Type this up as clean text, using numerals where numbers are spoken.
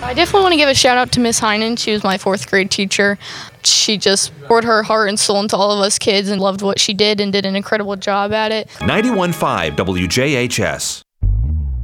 I definitely want to give a shout out to Miss Heinen. She was my 4th grade teacher. She just poured her heart and soul into all of us kids and loved what she did and did an incredible job at it. 91.5 WJHS.